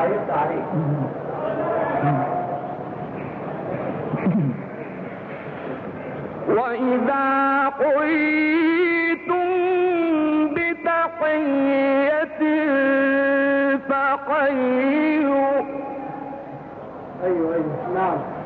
يفتح عليك. وإذا قيتم بتحية فخيروا. أيوه نعم.